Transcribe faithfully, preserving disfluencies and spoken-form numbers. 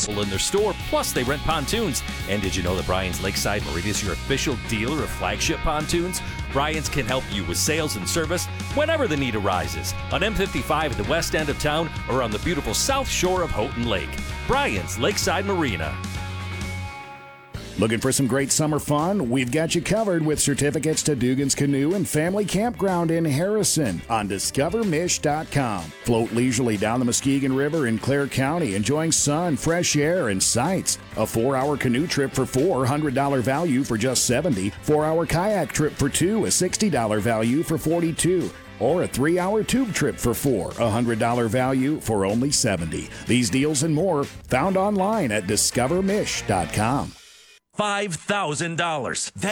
in their store, plus they rent pontoons. And did you know that Bryan's Lakeside Marina is your official dealer of flagship pontoons? Bryan's can help you with sales and service whenever the need arises, on M fifty-five at the west end of town or on the beautiful south shore of Houghton Lake. Bryan's Lakeside Marina. Looking for some great summer fun? We've got you covered with certificates to Dugan's Canoe and Family Campground in Harrison on discover mish dot com. Float leisurely down the Muskegon River in Clare County, enjoying sun, fresh air, and sights. A four-hour canoe trip for four, one hundred dollars value for just seventy dollars. Four-hour kayak trip for two, a sixty dollars value for forty-two dollars. Or a three-hour tube trip for four, a one hundred dollars value for only seventy dollars. These deals and more found online at discover mish dot com. five thousand dollars. That